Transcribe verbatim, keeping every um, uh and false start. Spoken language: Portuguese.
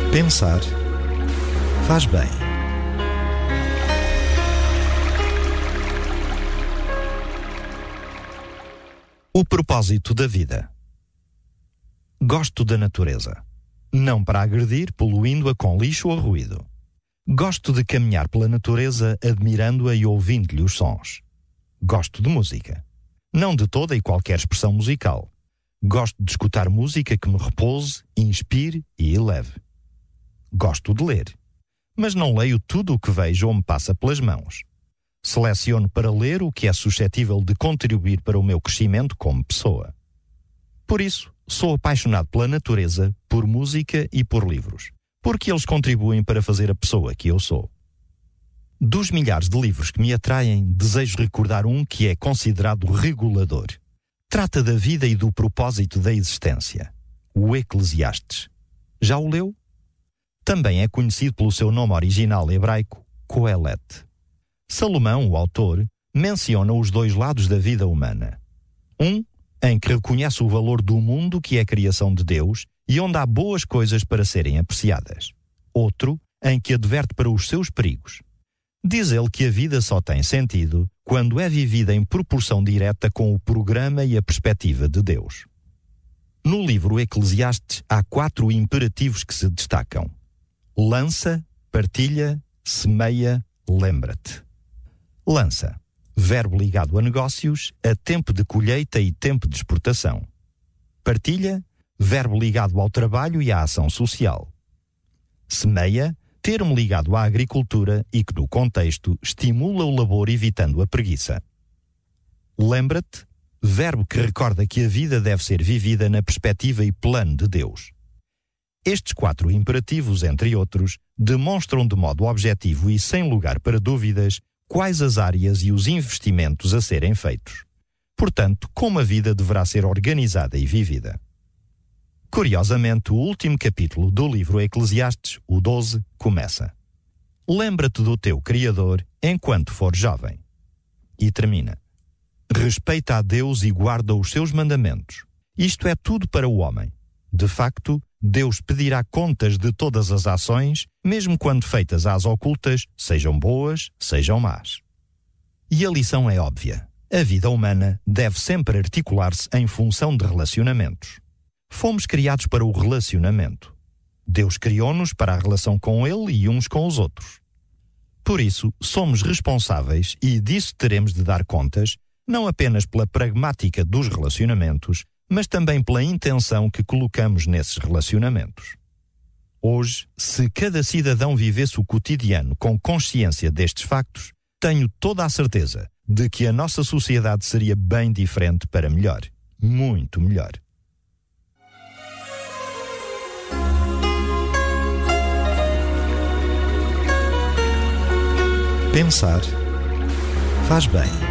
Pensar faz bem. O propósito da vida. Gosto da natureza. Não para agredir, poluindo-a com lixo ou ruído. Gosto de caminhar pela natureza, admirando-a e ouvindo-lhe os sons. Gosto de música. Não de toda e qualquer expressão musical. Gosto de escutar música que me repouse, inspire e eleve. Gosto de ler. Mas não leio tudo o que vejo ou me passa pelas mãos. Seleciono para ler o que é suscetível de contribuir para o meu crescimento como pessoa. Por isso, sou apaixonado pela natureza, por música e por livros, porque eles contribuem para fazer a pessoa que eu sou. Dos milhares de livros que me atraem, desejo recordar um que é considerado regulador. Trata da vida e do propósito da existência. O Eclesiastes. Já o leu? Também é conhecido pelo seu nome original hebraico, Coelete. Salomão, o autor, menciona os dois lados da vida humana. Um, em que reconhece o valor do mundo que é a criação de Deus e onde há boas coisas para serem apreciadas. Outro, em que adverte para os seus perigos. Diz ele que a vida só tem sentido quando é vivida em proporção direta com o programa e a perspectiva de Deus. No livro Eclesiastes há quatro imperativos que se destacam. Lança, partilha, semeia, lembra-te. Lança, verbo ligado a negócios, a tempo de colheita e tempo de exportação. Partilha, verbo ligado ao trabalho e à ação social. Semeia, termo ligado à agricultura e que, no contexto, estimula o labor evitando a preguiça. Lembra-te, verbo que recorda que a vida deve ser vivida na perspectiva e plano de Deus. Estes quatro imperativos, entre outros, demonstram de modo objetivo e sem lugar para dúvidas quais as áreas e os investimentos a serem feitos. Portanto, como a vida deverá ser organizada e vivida. Curiosamente, o último capítulo do livro Eclesiastes, o doze, começa: Lembra-te do teu Criador enquanto for jovem. E termina: Respeita a Deus e guarda os seus mandamentos. Isto é tudo para o homem. De facto, Deus pedirá contas de todas as ações, mesmo quando feitas às ocultas, sejam boas, sejam más. E a lição é óbvia. A vida humana deve sempre articular-se em função de relacionamentos. Fomos criados para o relacionamento. Deus criou-nos para a relação com Ele e uns com os outros. Por isso, somos responsáveis e disso teremos de dar contas, não apenas pela pragmática dos relacionamentos, mas também pela intenção que colocamos nesses relacionamentos. Hoje, se cada cidadão vivesse o cotidiano com consciência destes factos, tenho toda a certeza de que a nossa sociedade seria bem diferente para melhor. Muito melhor. Pensar faz bem.